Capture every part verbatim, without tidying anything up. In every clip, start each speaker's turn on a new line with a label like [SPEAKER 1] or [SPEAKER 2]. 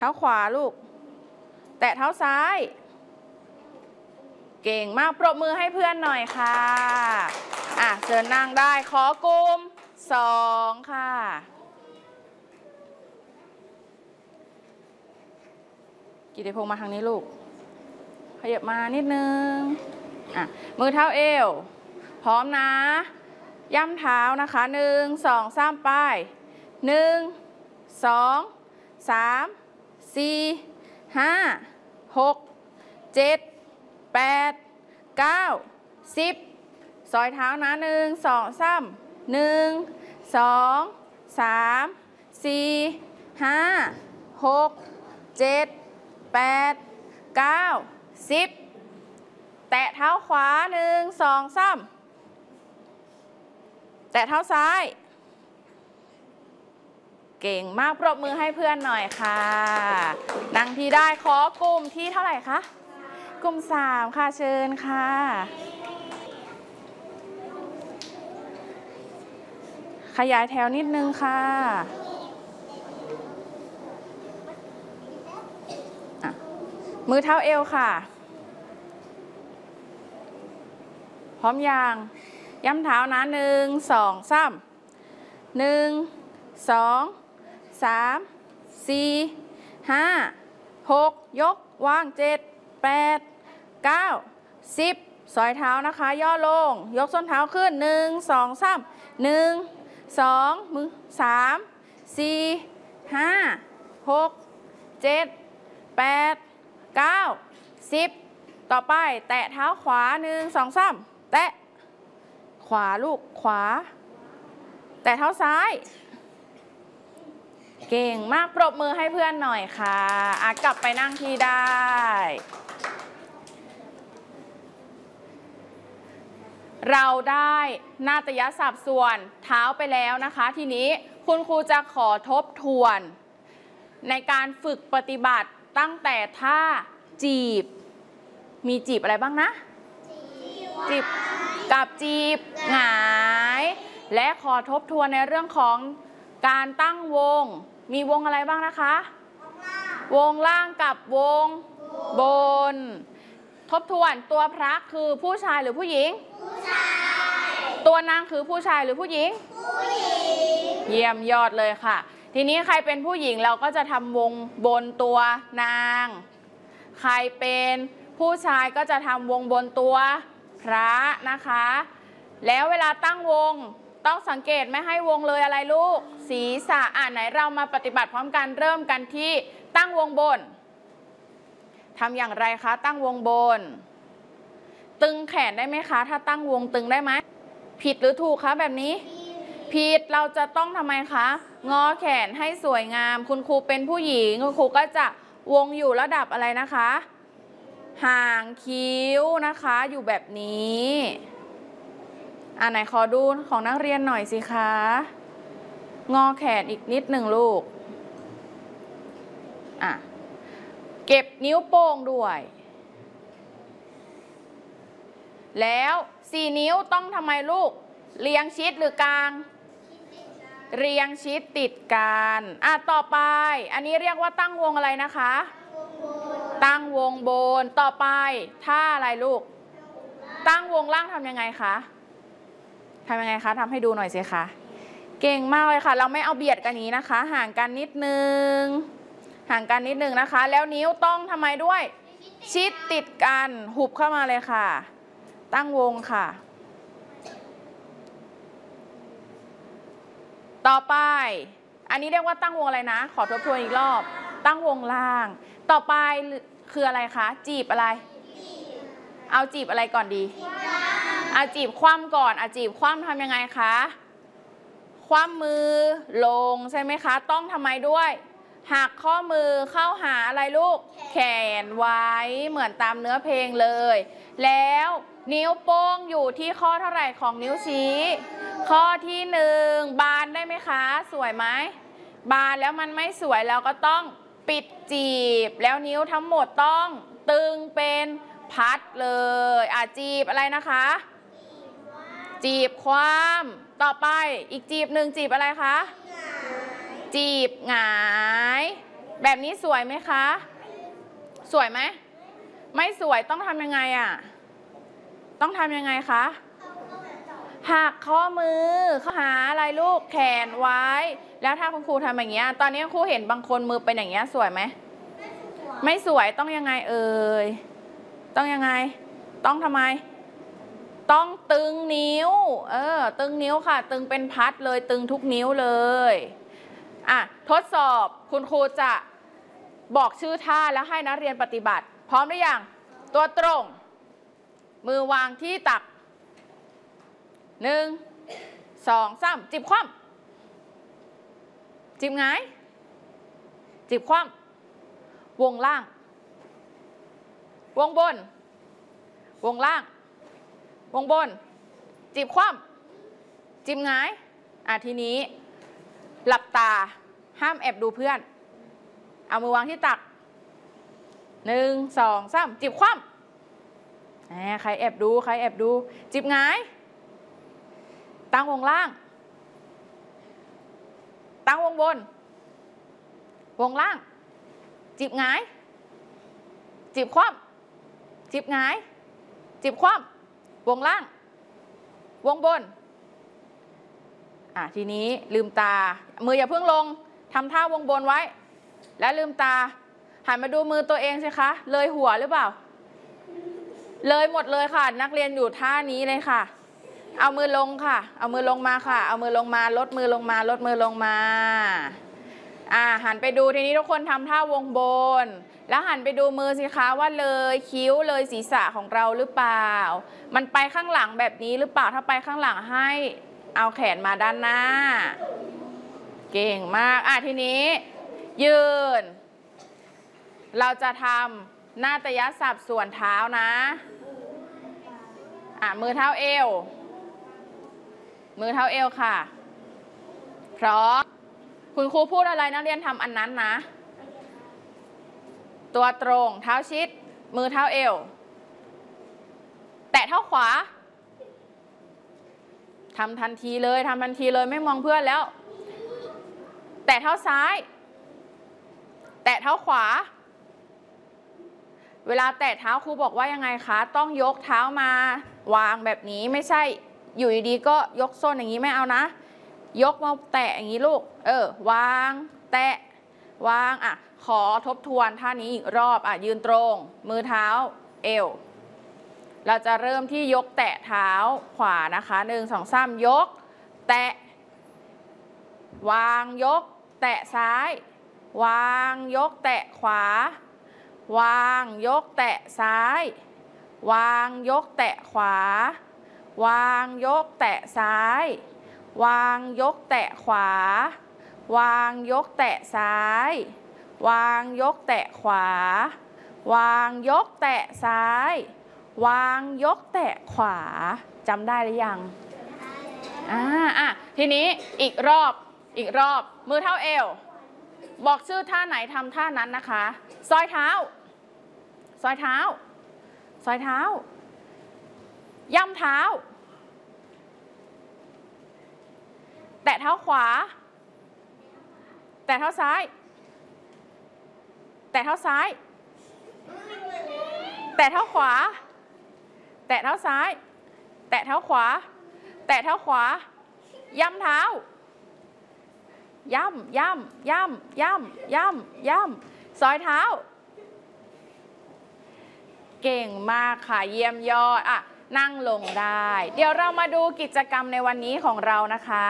[SPEAKER 1] เท้าขวาลูกแตะเท้าซ้ายเก่งมากปรบมือให้เพื่อนหน่อยค่ะอ่ะเชิญนั่งได้ขอกลุ่มสองค่ะกิติพงษ์มาทางนี้ลูกขยับมานิดนึงอ่ะมือเท้าเอวพร้อมนะย่ำเท้านะคะหนึ่งสองสามไปหนึ่งสองสามสี่ห้าหกเจ็ดแปดเก้าสิบซอยเท้านะหนึ่งสองสามหนึ่งสองสามสี่ห้าหกเจ็ดแปดเก้าสิบแตะเท้าขวาหนึ่งสองสามแตะเท้าซ้ายเก่งมากปรบมือให้เพื่อนหน่อยค่ะนั่งที่ได้ขอกลุ่มที่เท่าไหร่คะกลุ่มสามค่ะเชิญค่ะขยายแถวนิดนึงค่ะมือเท้าเอวค่ะพร้อมยังย้ำเท้านะหนึ่งสองสามหนึ่งสองสามสี่ห้าหกยกวางเจ็ดแปดเก้าสิบสอยเท้านะคะย่อลงยกส้นเท้าขึ้นหนึ่งสองสามหนึ่งสองมือสามสี่ห้าหกเจ็ดแปดเก้าสิบต่อไปแตะเท้าขวาหนึ่งสองสามแตะขวาลูกขวาแตะเท้าซ้ายเก่งมากปรบมือให้เพื่อนหน่อยค่ะอ่ะกลับไปนั่งที่ได้เราได้นาฏยศัพท์ส่วนเท้าไปแล้วนะคะทีนี้คุณครูจะขอทบทวนในการฝึกปฏิบัติตั้งแต่ท่าจีบมีจีบอะไรบ้างนะจีบกับจีบหงายและขอทบทวนในเรื่องของการตั้งวงมีวงอะไรบ้างนะคะวงล่างกับวงบนทบทวนตัวพระคือผู้ชายหรือผู้หญิงผู้ชายตัวนางคือผู้ชายหรือผู้หญิงผู้หญิงเยี่ยมยอดเลยค่ะทีนี้ใครเป็นผู้หญิงเราก็จะทำวงบนตัวนางใครเป็นผู้ชายก็จะทำวงบนตัวพระนะคะแล้วเวลาตั้งวงต้องสังเกตไม่ให้วงเลยอะไรลูกศีรษะอ่านไหนเรามาปฏิบัติพร้อมกันเริ่มกันที่ตั้งวงบนทำอย่างไรคะตั้งวงบนตึงแขนได้ไหมคะถ้าตั้งวงตึงได้ไหมผิดหรือถูกคะแบบนี้ผิดเราจะต้องทำไมคะงอแขนให้สวยงามคุณครูเป็นผู้หญิงคุณครูก็จะวงอยู่ระดับอะไรนะคะห่างคิ้วนะคะอยู่แบบนี้อ่าไหนขอดูของนักเรียนหน่อยสิคะงอแขนอีกนิดหนึ่งลูกอ่ะเก็บนิ้วโป้งด้วยแล้วสี่นิ้วต้องทำไมลูกเรียงชิดหรือกลางเรียงชิดติดกันอ่ะต่อไปอันนี้เรียกว่าตั้งวงอะไรนะคะตั้งวงบนต่อไปท่าอะไรลูกตั้งวงล่างทำยังไงคะทำยังไงคะทำให้ดูหน่อยสิคะเก่งมากเลยค่ะเราไม่เอาเบียดกันนี้นะคะห่างกันนิดนึงห่างกันนิดนึงนะคะแล้วนิ้วต้องทำไมด้วยชิดติดกันหุบเข้ามาเลยค่ะตั้งวงค่ะต่อไปอันนี้เรียกว่าตั้งวงอะไรนะขอทบทวนอีกรอบตั้งวงล่างต่อไปคืออะไรคะจีบอะไรเอาจีบอะไรก่อนดีเอาจีบคว่ำก่อนเอาจีบคว่ำทำยังไงคะคว่ำมือลงใช่ไหมคะต้องทำไมด้วยหักข้อมือเข้าหาอะไรลูกแขนไว้เหมือนตามเนื้อเพลงเลยแล้วนิ้วโป้งอยู่ที่ข้อเท่าไหร่ของนิ้วชี้ข้อที่หนึ่งบานได้ไหมคะสวยไหมบานแล้วมันไม่สวยเราก็ต้องปิดจีบแล้วนิ้วทั้งหมดต้องตึงเป็นพัดเลยอ่ะจีบอะไรนะคะจีบคว่ำต่อไปอีกจีบหนึ่งจีบอะไรคะจีบหงายแบบนี้สวยไหมคะสวยไหมไม่สวยต้องทำยังไงอ่ะต้องทำยังไงคะหักข้อมือเข้าหาอะไรลูกแขนไว้แล้วถ้าคุณครูทำอย่างเงี้ยตอนนี้ครูเห็นบางคนมือเป็นอย่างเงี้ยสวยไหมไม่สวยต้องยังไงเอ่ยต้องยังไงต้องทำไมต้องตึงนิ้วเออตึงนิ้วค่ะตึงเป็นพัดเลยตึงทุกนิ้วเลยอ่ะทดสอบคุณครูจะบอกชื่อท่าแล้วให้นักเรียนปฏิบัติพร้อมหรือยังตัวตรงมือวางที่ตักหนึ่งสองสามจิบคว่ำจิบไงจิบคว่ำวงล่างวงบนวงล่างวงบนจิบคว่ำจิบไงอ่ะทีนี้หลับตาห้ามแอบดูเพื่อนเอามือวางที่ตักหนึ่งสองสามจิบคว่ำแหมใครแอบดูใครแอบดูจิบไงตั้งวงล่างตั้งวงบนวงล่างจิบไงจิบคว่ำจิบไงจิบคว่ำวงล่างวงบนอ่ะทีนี้ลืมตามืออย่าเพิ่งลงทำท่าวงบนไว้แล้วลืมตาหันมาดูมือตัวเองสิคะเลยหัวหรือเปล่าเลยหมดเลยค่ะนักเรียนอยู่ท่านี้เลยค่ะเอามือลงค่ะเอามือลงมาค่ะเอามือลงมาลดมือลงมาลดมือลงมาอ่าหันไปดูทีนี้ทุกคนทำท่าวงบนแล้วหันไปดูมือสิคะว่าเลยคิ้วเลยศีรษะของเราหรือเปล่ามันไปข้างหลังแบบนี้หรือเปล่าถ้าไปข้างหลังให้เอาแขนมาด้านหน้าเก่งมากอ่ะทีนี้ยืนเราจะทำนาฏยศัพท์ส่วนเท้านะอ่ะมือเท้าเอวมือเท้าเอวค่ะเพราะคุณครูพูดอะไรนักเรียนทำอันนั้นนะตัวตรงเท้าชิดมือเท้าเอวแตะเท้าขวาทำทันทีเลยทำทันทีเลยไม่มองเพื่อนแล้วแตะเท้าซ้ายแตะเท้าขวาเวลาแตะเท้าครูบอกว่ายังไงคะต้องยกเท้ามาวางแบบนี้ไม่ใช่อยู่ดีๆก็ยกส้นอย่างนี้ไม่เอานะยกมาแตะอย่างนี้ลูกเออวางแตะวางอ่ะขอทบทวนท่านี้อีกรอบอ่ะยืนตรงมือเท้าเอวเราจะเริ่มที่ยกแตะเท้าขวานะคะหนึ่งสองสามยกแตะวางยกแตะซ้ายวางยกแตะขวาวางยกแตะซ้ายวางยกแตะขวาวางยกแตะซ้ายวางยกแตะขวาวางยกแตะซ้ายวางยกแตะขวาวางยกแตะซ้ายวางยกแตะขวาจำได้หรือยังอ่าอ่ะทีนี้อีกรอบอีกรอบมือเท้าเอวบอกชื่อท่าไหนทำท่านั้นนะคะซอยเท้าซอยเท้าซอยเท้าย่ำเท้าแตะเท้าขวาแตะเท้าซ้ายแตะเท้าซ้ายแตะเท้าขวาแตะเท้าซ้ายแตะเท้าขวาแตะเท้าขวาย่ำเท้าย่ำย่ำย่ำย่ำย่ำย่ำซอยเท้าเก่งมากค่ะเยี่ยมยอดอ่ะนั่งลงได้เดี๋ยวเรามาดูกิจกรรมในวันนี้ของเรานะคะ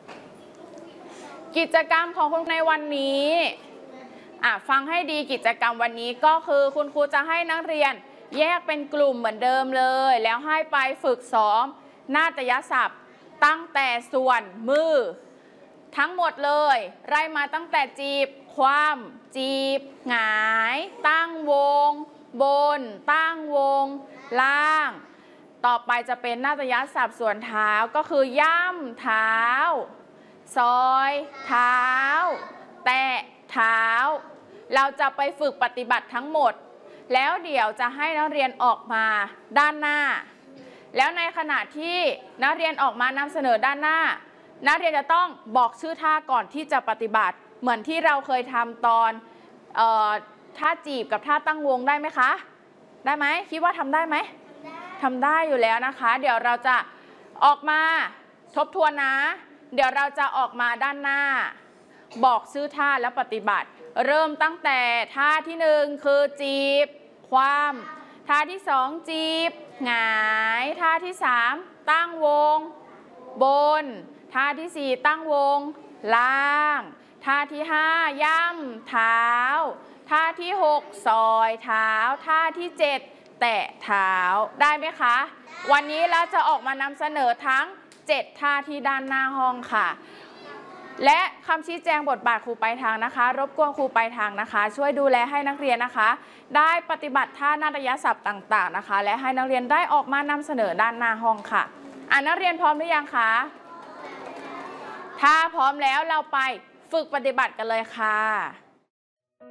[SPEAKER 1] กิจกรรมของคุณในวันนี้อ่ะฟังให้ดีกิจกรรมวันนี้ก็คือคุณครูจะให้นักเรียนแยกเป็นกลุ่มเหมือนเดิมเลยแล้วให้ไปฝึกซ้อมนาฏยศัพท์ตั้งแต่ส่วนมือทั้งหมดเลยไล่มาตั้งแต่จีบคว่ำจีบหงายตั้งวงบนตั้งวงล่างต่อไปจะเป็นนาฏยศัพท์ส่วนเท้าก็คือย่ำเท้าซอยเท้าแตะเท้าเราจะไปฝึกปฏิบัติทั้งหมดแล้วเดี๋ยวจะให้นักเรียนออกมาด้านหน้าแล้วในขณะที่นักเรียนออกมานำเสนอด้านหน้านักเรียนจะต้องบอกชื่อท่าก่อนที่จะปฏิบัติเหมือนที่เราเคยทำตอนเอ่อท่าจีบกับท่าตั้งวงได้ไหมคะได้ไหมคิดว่าทำได้ไหมทำได้อยู่แล้วนะคะเดี๋ยวเราจะออกมาทบทวนนะเดี๋ยวเราจะออกมาด้านหน้าบอกชื่อท่าและปฏิบัติเริ่มตั้งแต่ท่าที่หนึ่งคือจีบคว่ำท่าที่สองจีบหงายท่าที่สามตั้งวงบนท่าที่สี่ตั้งวงล่างท่าที่ห้าย่ำเท้าท่าที่หกซอยเท้าท่าที่เจ็ดแตะเท้าได้ไหมคะวันนี้เราจะออกมานำเสนอทั้งเจ็ดท่าที่ด้านหน้าห้องค่ะและคำชี้แจงบทบาทครูปลายทางนะคะรบกวนครูปลายทางนะคะช่วยดูแลให้นักเรียนนะคะได้ปฏิบัติท่านาฏยศัพท์ต่างๆนะคะและให้นักเรียนได้ออกมานำเสนอด้านหน้าห้องค่ะอ่ะนักเรียนพร้อมหรือยังคะถ้าพร้อมแล้วเราไปฝึกปฏิบัติกันเลยค่ะ